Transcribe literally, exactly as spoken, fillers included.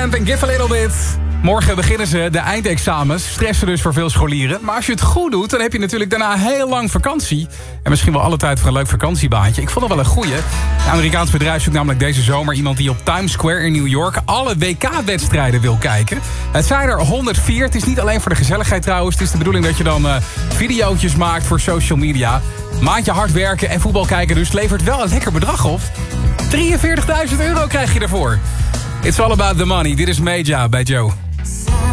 Weeknd en Give a Little Bit. Morgen beginnen ze de eindexamens. Stressen dus voor veel scholieren. Maar als je het goed doet, dan heb je natuurlijk daarna heel lang vakantie. En misschien wel alle tijd voor een leuk vakantiebaantje. Ik vond het wel een goeie. Een Amerikaans bedrijf zoekt namelijk deze zomer iemand die op Times Square in New York alle W K-wedstrijden wil kijken. Het zijn er honderdvier. Het is niet alleen voor de gezelligheid trouwens. Het is de bedoeling dat je dan uh, videootjes maakt voor social media. Maandje hard werken en voetbal kijken dus levert wel een lekker bedrag op. drieënveertigduizend euro krijg je ervoor. It's all about the money. Dit is Meja bij Joe.